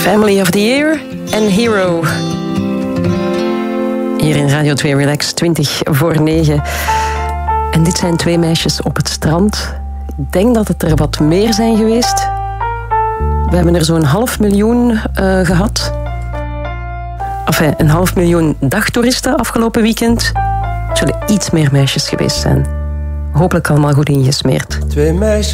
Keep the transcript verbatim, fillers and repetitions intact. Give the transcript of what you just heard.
Family of the Year en Hero. Hier in Radio twee Relax, twintig voor negen. En dit zijn twee meisjes op het strand. Ik denk dat het er wat meer zijn geweest. We hebben er zo'n half miljoen uh, gehad. Enfin, een half miljoen dagtoeristen afgelopen weekend. Het zullen iets meer meisjes geweest zijn. Hopelijk allemaal goed ingesmeerd. Twee meisjes